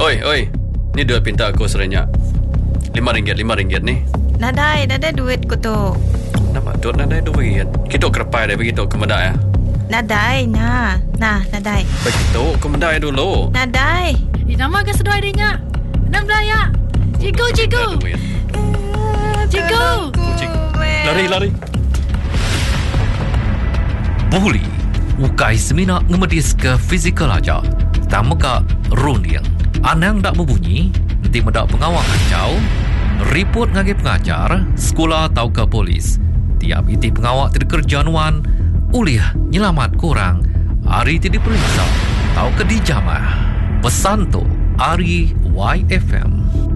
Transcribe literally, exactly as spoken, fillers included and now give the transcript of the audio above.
Oi, oi. Ni duit pinta aku serenyak. Lima ringgit, lima ringgit ni. Nadai, nadai duit ko to. Nama duit nadai duit. Kita kerepai dah begitu kemendak ya. Nadai, nah. Nah, nadai. Begitu, kemendak dulu. Nadai. Di nama ke sedoi dia nya. Enam belaya. Cikgu, cikgu. Cikgu. Lari, lari. Buli, ukai semina ngemedis ke fizikal aja. Tamaka rundiang. Anang dak berbunyi, nanti mendak pengawal kacau. Report ngagi pengajar, sekolah atau ke polis. Tiap iti pengawal tidak kerjaan uliah nyelamat kurang. Hari tidak diperiksa, atau ke dijamah. Pesan tu, Ari Y F M.